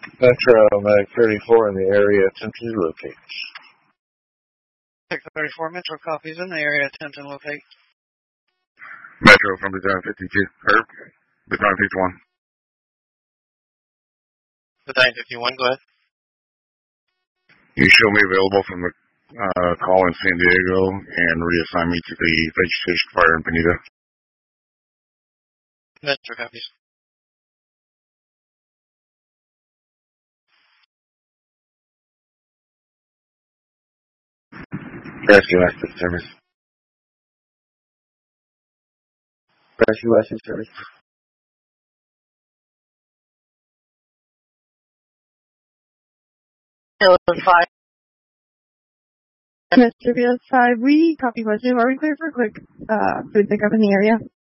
Metro Mag 34 in the area attempting to locate. Tech 34 Metro copies in the area attempting to locate. Metro from Battalion 52, or Battalion 51. Battalion 51, go ahead. You show me available from the call in San Diego and reassign me to the vegetation fire in Bonita. Metro copies. Rescue Access Service. Rescue Access Service. Mr. VS5, we copy positive. Are we clear for quick food pickup in the area?